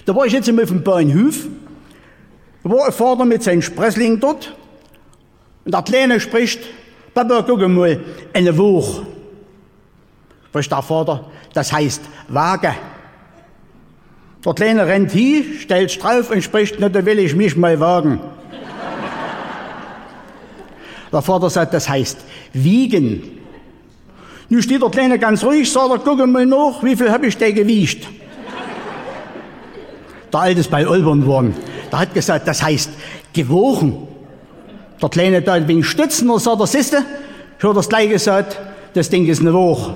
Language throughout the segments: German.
Da war ich jetzt immer auf dem Bahnhof, da war ein Vater mit seinem Spressling dort und der Kleine spricht, Papa, guck mal, eine Woche. Spricht der Vater, das heißt Waage. Der Kleine rennt hin, stellt sich drauf und spricht, na, da will ich mich mal wagen. Der Vater sagt, das heißt wiegen. Nun steht der Kleine ganz ruhig, sagt er, guck mal nach, wie viel habe ich denn gewiegt? Der Alte ist bei Olbern geworden. Der hat gesagt, das heißt gewogen. Der Kleine da ein wenig stützen, und sagt er, siehste, ich habe das gleich gesagt, das Ding ist eine Woche.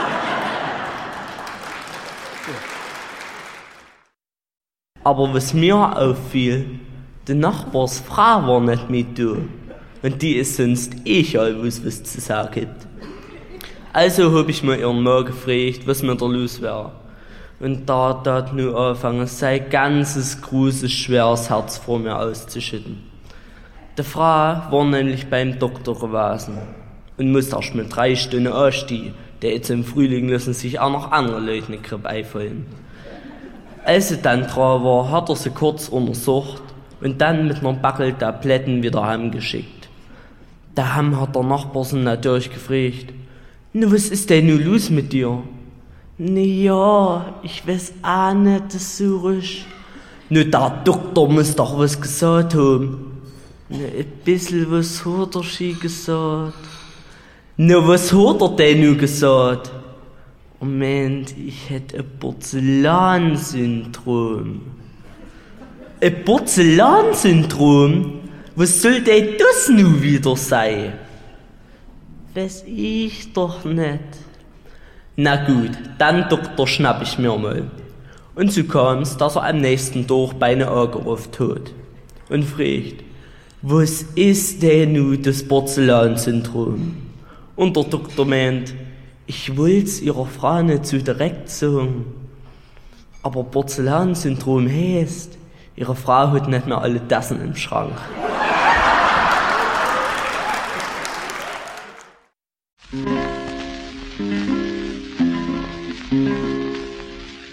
Aber was mir auffiel, die Nachbarsfrau war nicht mit da. Und die ist sonst egal, was zu sagen gibt. Also hab ich mir ihren Mann gefragt, was mir da los wäre. Und da hat nun angefangen, sein ganzes großes, schweres Herz vor mir auszuschütten. Die Frau war nämlich beim Doktor gewesen und musste erst mit 3 Stunden anstehen. Der jetzt im Frühling lassen sich auch noch andere Leute eine Grippe einfallen. Als sie dann dran war, hat er sie kurz untersucht und dann mit einer Backel Tabletten wieder heimgeschickt. Daheim hat der Nachbar sie natürlich gefragt, »Nu, was ist denn nun los mit dir?« »Na ja, ich weiß auch nicht so ruhig.« »Nu, der Doktor muss doch was gesagt haben.« »Na, ein bisschen was hat er schon gesagt.« »Na, was hat er denn nun gesagt?« »Moment, ich hätte ein Porzellansyndrom.« »Ein Porzellansyndrom? Was soll denn das nun wieder sein?« »Weiß ich doch nicht.« »Na gut, dann Doktor schnapp ich mir mal.« Und so kam's, dass er am nächsten Tag Beine angerufen hat und fragt, was ist denn nun das Porzellansyndrom? Und der Doktor meint, ich wollt's ihrer Frau nicht so direkt sagen. Aber Porzellansyndrom heißt, ihre Frau hat nicht mehr alle Tassen im Schrank.